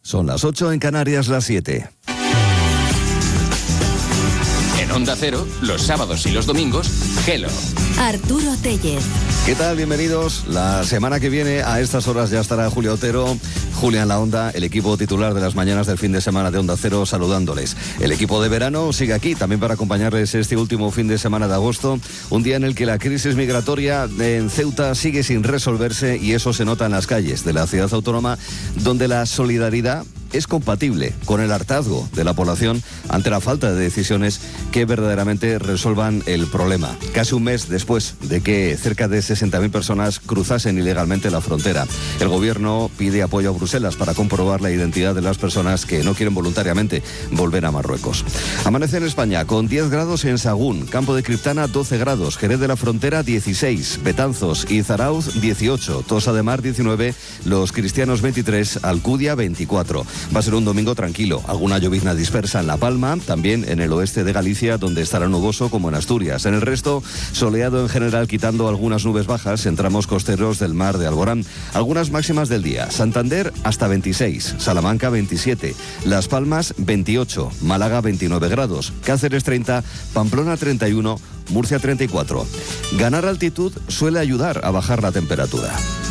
Son las 8 en Canarias, las 7. En Onda Cero, los sábados y los domingos, Gelo. Arturo Tellez. ¿Qué tal? Bienvenidos. La semana que viene a estas horas ya estará Julio Otero, Julia en la Onda, el equipo titular de las mañanas del fin de semana de Onda Cero, saludándoles. El equipo de verano sigue aquí también para acompañarles este último fin de semana de agosto, un día en el que la crisis migratoria en Ceuta sigue sin resolverse y eso se nota en las calles de la ciudad autónoma, donde la solidaridad es compatible con el hartazgo de la población ante la falta de decisiones que verdaderamente resuelvan el problema. Casi un mes después de que cerca de 60.000 personas cruzasen ilegalmente la frontera, el gobierno pide apoyo a Bruselas para comprobar la identidad de las personas que no quieren voluntariamente volver a Marruecos. Amanece en España con 10 grados en Sagún, Campo de Criptana 12 grados, Jerez de la Frontera 16, Betanzos y Zarauz 18, Tossa de Mar 19, Los Cristianos 23, Alcudia 24. Va a ser un domingo tranquilo, alguna llovizna dispersa en La Palma, también en el oeste de Galicia, donde estará nuboso como en Asturias. En el resto, soleado en general, quitando algunas nubes bajas en tramos costeros del mar de Alborán. Algunas máximas del día: Santander hasta 26, Salamanca 27, Las Palmas 28, Málaga 29 grados, Cáceres 30, Pamplona 31, Murcia 34. Ganar altitud suele ayudar a bajar la temperatura.